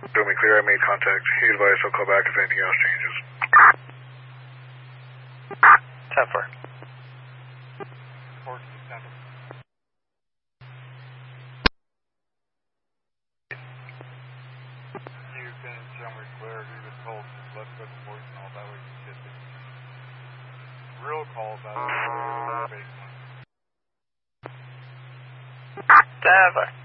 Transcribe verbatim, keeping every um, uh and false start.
Show me clear, I made contact. He advised I'll call back if anything else changes. ten four. You can show me clear. He was told let's go to voice and all that way you get the real calls out of the basement. ten four.